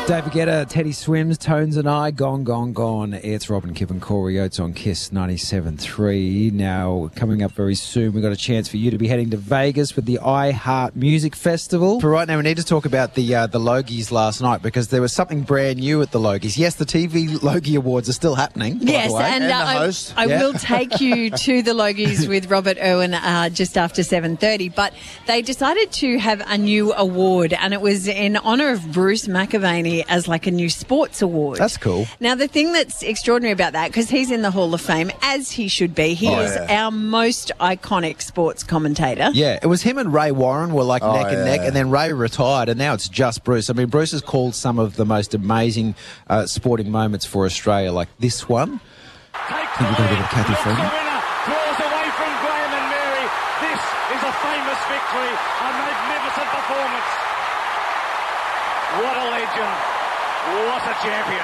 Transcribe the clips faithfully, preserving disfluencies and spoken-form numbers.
David Guetta, Teddy Swims, Tones and I, Gone, Gone, Gone. It's Robin, Kip and Corey Oates on Kiss ninety-seven point three. Now, coming up very soon, we've got a chance for you to be heading to Vegas with the iHeart Music Festival. For right now, we need to talk about the uh, the Logies last night because there was something brand new at the Logies. Yes, the T V Logie Awards are still happening. Yes, and, and uh, the host. I, I Yeah. will take you to the Logies with Robert Irwin uh, just after seven thirty. But they decided to have a new award, and it was in honour of Bruce McAvaney as like a new sports award. That's cool. Now, the thing that's extraordinary about that, because he's in the Hall of Fame, as he should be, he Oh, is yeah. our most iconic sports commentator. Yeah, it was him and Ray Warren were like Oh, neck and yeah. neck, and then Ray retired, and now it's just Bruce. I mean, Bruce has called some of the most amazing uh, sporting moments for Australia, like this one. I think we're going to give it to Kathy Freeman. Draws away from Graham and Mary. This is a famous victory, a magnificent performance. What a legend. What a champion.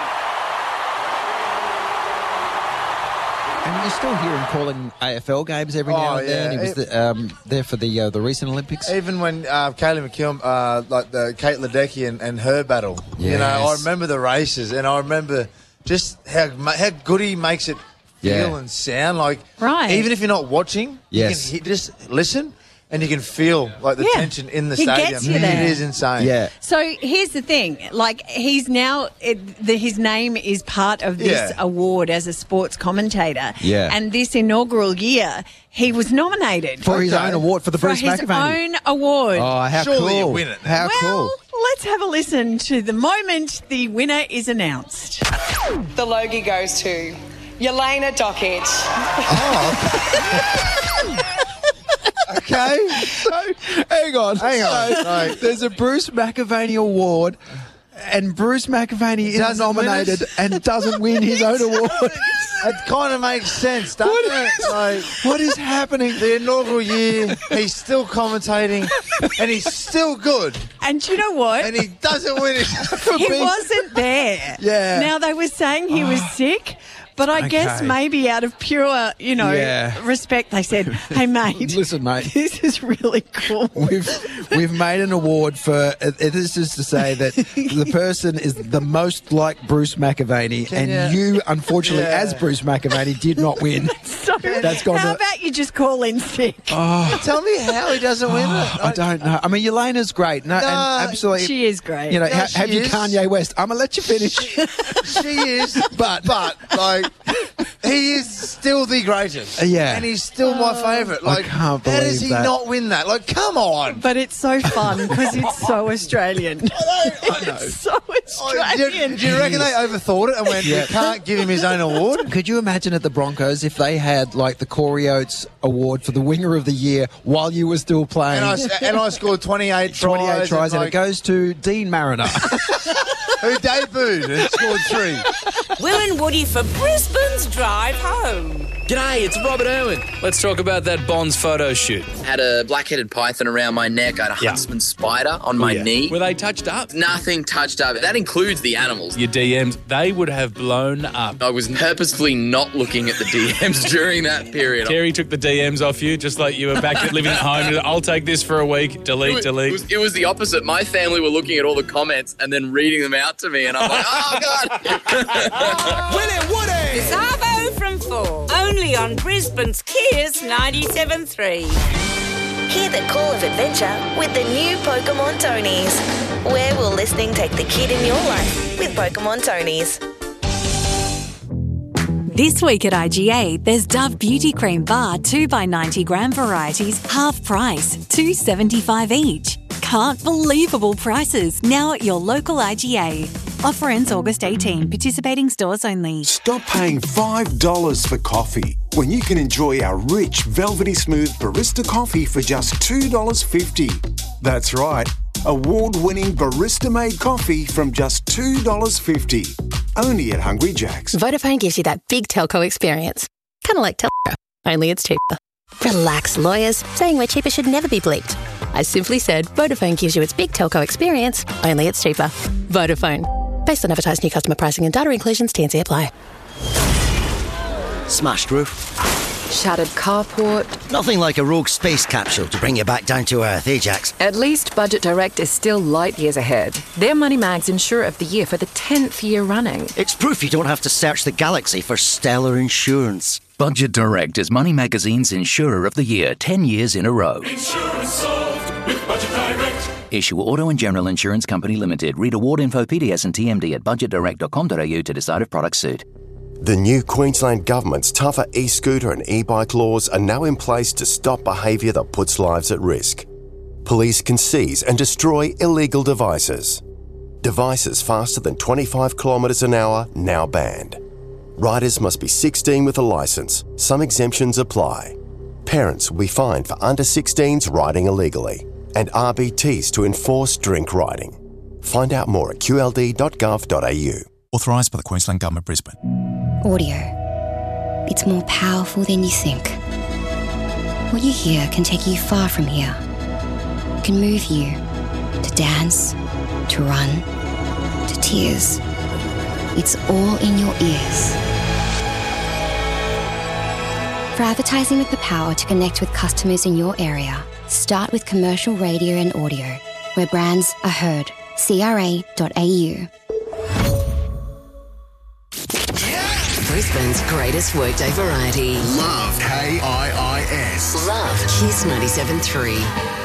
And you still hear him calling A F L games every now Oh, and then. yeah. He was the, um, there for the uh, the recent Olympics. Even when uh, Kaylee McKeown, uh, like the Kate Ledecky and, and her battle, you know, I Yes. remember the races, and I remember just how ma- how good he makes it feel Yeah. and sound. Like, Right. even if you're not watching, Yes. you can he- just listen, and you can feel like the Yeah. tension in the He stadium. gets you there. It is insane. Yeah. So here's the thing, like he's now, it, the, his name is part of this Yeah. award as a sports commentator. Yeah. And this inaugural year, he was nominated For his Okay. own award, for the for Bruce his McAvaney. own award. Oh, how Surely cool. you win it. How well, cool. let's have a listen to the moment the winner is announced. The Logie goes to Yelena Dokic. Okay, so hang on, Hang on, So, right. there's a Bruce McAvaney award, and Bruce McAvaney is Doesn't win nominated it? and doesn't win his own award. It kind of makes sense, doesn't What it? is- Like, What is happening? the inaugural year, he's still commentating, and he's still good, And you know what? and he doesn't win it. He wasn't there. Yeah. Now, they were saying he was sick, but I guess Okay. maybe out of pure, you know, Yeah. respect, they said, hey, mate. Listen, mate. This is really cool. We've we've made an award for. uh, This is to say that the person is the most like Bruce McAvaney, and ya- you, unfortunately, Yeah. as Bruce McAvaney, did not win. So, That's gone how to- about you just call in sick? Tell me how he doesn't win it. I don't know. I mean, Yelena's great. No, No, and absolutely. She is great. You know, No, ha- she have you is. Kanye West? I'm gonna let you finish. She is, But- but like he is still the greatest. Yeah. and he's still my favourite. Like, can't how does believe he that. not win that? Like, come on. But it's so fun because it's so Australian. I know. It's so Oh, do, Australian. you, do you reckon they overthought it and went, Yeah. we can't give him his own award? Could you imagine at the Broncos if they had like the Corey Oates Award for the Winger of the Year while you were still playing? And I, and I scored twenty-eight tries. twenty-eight tries, and, like, it goes to Dean Mariner. who debuted and scored three. Will and Woody for Brisbane's drive home. G'day, it's Robert Irwin. Let's talk about that Bonds photo shoot. Had a black-headed python around my neck. I had a Yeah. huntsman spider on my Yeah. knee. Were they touched up? Nothing touched up. That includes the animals. Your D Ms, they would have blown up. I was purposefully not looking at the D Ms during that period. Terry took the D Ms off you, just like you were back at living at home. I'll take this for a week. Delete, It was, delete. it, was, it was the opposite. My family were looking at all the comments and then reading them out to me, and I'm like, oh, God. Will and Woody! Savo from four. Only on Brisbane's Kiss ninety-seven point three. Hear the call of adventure with the new Pokemon Tonys. Where will listening take the kid in your life with Pokemon Tonys? This week at I G A, there's Dove Beauty Cream Bar two by ninety gram varieties, half price, two dollars seventy-five each. Can't believable prices now at your local I G A. Offer ends August eighteenth. Participating stores only. Stop paying five dollars for coffee when you can enjoy our rich, velvety smooth barista coffee for just two dollars fifty. That's right, award-winning barista-made coffee from just two dollars fifty. Only at Hungry Jack's. Vodafone gives you that big telco experience. Kind of like Telco, only it's cheaper. Relax, lawyers. Saying we're cheaper should never be bleeped. I simply said Vodafone gives you its big telco experience, only it's cheaper. Vodafone. Based on advertised new customer pricing and data inclusions, T and C apply. Smashed roof, Shattered carport. Nothing like a rogue space capsule to bring you back down to Earth, eh, Jax? At least Budget Direct is still light years ahead. They're Money Mag's Insurer of the Year for the tenth year running. It's proof you don't have to search the galaxy for stellar insurance. Budget Direct is Money Magazine's Insurer of the Year ten years in a row. Insurance solved with Budget Direct. Issue Auto and General Insurance Company Limited. Read award info, P D S and T M D at budget direct dot com dot a u to decide if products suit. The new Queensland Government's tougher e-scooter and e-bike laws are now in place to stop behaviour that puts lives at risk. Police can seize and destroy illegal devices. Devices faster than twenty-five kilometres an hour now banned. Riders must be sixteen with a licence. Some exemptions apply. Parents will be fined for under sixteens riding illegally, and R B Ts to enforce drink riding. Find out more at q l d dot gov dot a u. Authorised by the Queensland Government, Brisbane. Audio. It's more powerful than you think. What you hear can take you far from here. It can move you to dance, to run, to tears. It's all in your ears. For advertising with the power to connect with customers in your area, start with commercial radio and audio, where brands are heard. c r a dot a u. Brisbane's greatest workday variety. Love K I I S. Love Kiss ninety-seven point three.